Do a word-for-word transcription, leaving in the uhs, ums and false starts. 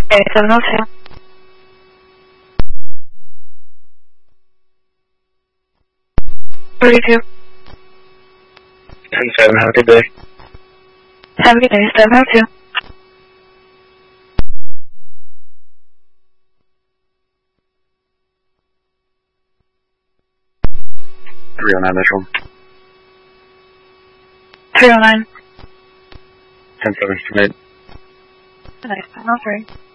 Okay, seven oh two. thirty-two. ten seven, have a good day. Have a good day, seven oh two. three oh nine Metro. three oh nine. ten seven, submit. Nice, seven oh three.